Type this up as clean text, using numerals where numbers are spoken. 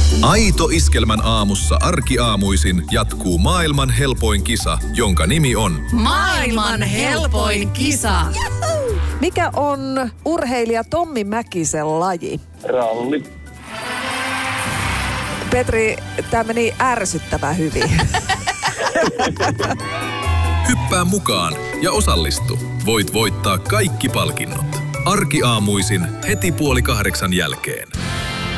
Aito Iskelmän aamussa arkiaamuisin jatkuu maailman helpoin kisa, jonka nimi on Maailman helpoin kisa. Mikä on urheilija Tommi Mäkisen laji? Ralli. Petri, tämä meni ärsyttävän hyvin. Hyppää mukaan ja osallistu. Voit voittaa kaikki palkinnot. Arkiaamuisin heti 7:30 jälkeen.